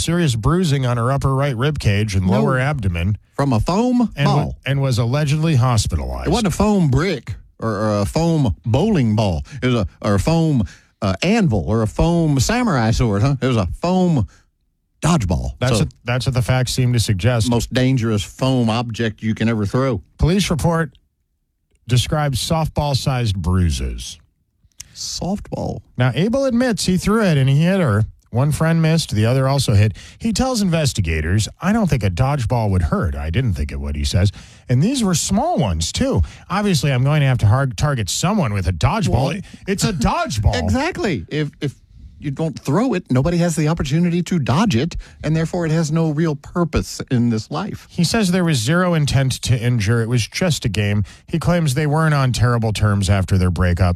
serious bruising on her upper right rib cage and lower abdomen. From a foam ball. And was allegedly hospitalized. It wasn't a foam brick or a foam bowling ball. It was a foam anvil or a foam samurai sword, huh? It was a foam dodgeball. That's what the facts seem to suggest. Most dangerous foam object you can ever throw. Police report describes softball-sized bruises. Softball. Now, Abel admits he threw it and he hit her. One friend missed, the other also hit. He tells investigators, I don't think a dodgeball would hurt. I didn't think it would, he says. And these were small ones, too. Obviously, I'm going to have to target someone with a dodgeball. Well, it's a dodgeball. Exactly. If you don't throw it, nobody has the opportunity to dodge it, and therefore it has no real purpose in this life. He says there was zero intent to injure. It was just a game. He claims they weren't on terrible terms after their breakup.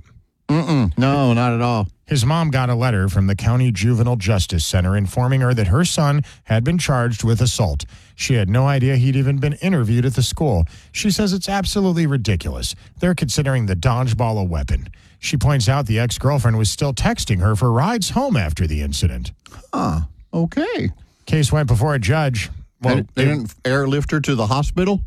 No, not at all. His mom got a letter from the County Juvenile Justice Center informing her that her son had been charged with assault. She had no idea he'd even been interviewed at the school. She says it's absolutely ridiculous. They're considering the dodgeball a weapon. She points out the ex-girlfriend was still texting her for rides home after the incident. Okay. Case went before a judge. Well, they didn't airlift her to the hospital?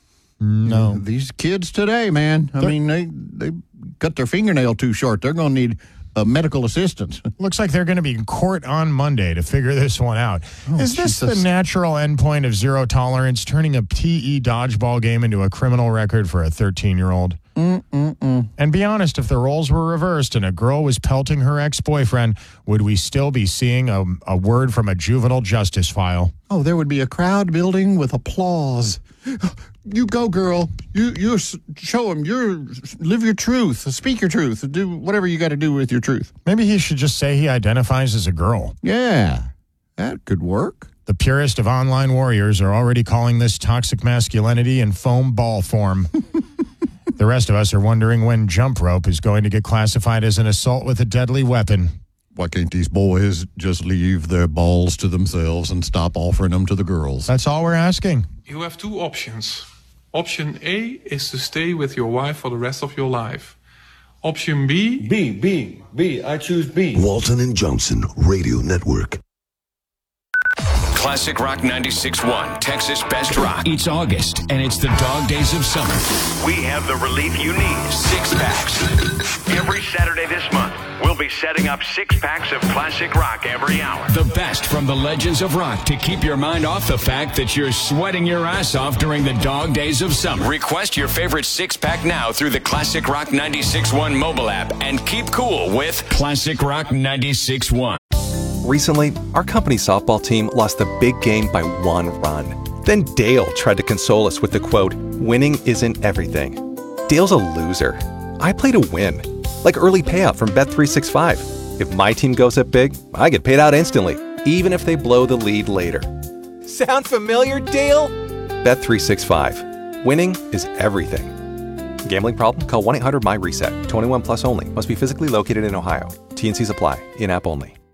No. These kids today, man. I mean, they cut their fingernail too short. They're going to need medical assistance. Looks like they're going to be in court on Monday to figure this one out. Is this the natural endpoint of zero tolerance, turning a PE dodgeball game into a criminal record for a 13-year-old? And be honest, if the roles were reversed and a girl was pelting her ex-boyfriend, would we still be seeing a word from a juvenile justice file? Oh, there would be a crowd building with applause. You go, girl. You show him. Live your truth. Speak your truth. Do whatever you got to do with your truth. Maybe he should just say he identifies as a girl. Yeah, that could work. The purest of online warriors are already calling this toxic masculinity in foam ball form. The rest of us are wondering when jump rope is going to get classified as an assault with a deadly weapon. Why can't these boys just leave their balls to themselves and stop offering them to the girls? That's all we're asking. You have two options. Option A is to stay with your wife for the rest of your life. Option B... B. I choose B. Walton and Johnson Radio Network. Classic Rock 96.1, Texas Best Rock. It's August, and it's the dog days of summer. We have the relief you need. 6-packs. Every Saturday this month, we'll be setting up 6-packs of classic rock every hour. The best from the legends of rock to keep your mind off the fact that you're sweating your ass off during the dog days of summer. Request your favorite 6-pack now through the Classic Rock 96.1 mobile app and keep cool with Classic Rock 96.1. Recently, our company softball team lost the big game by 1 run. Then Dale tried to console us with the quote, "Winning isn't everything." Dale's a loser. I play to win. Like early payout from Bet365. If my team goes up big, I get paid out instantly, even if they blow the lead later. Sound familiar, Dale? Bet365. Winning is everything. Gambling problem? Call 1-800-MY-RESET. 21 plus only. Must be physically located in Ohio. T&Cs apply. In-app only.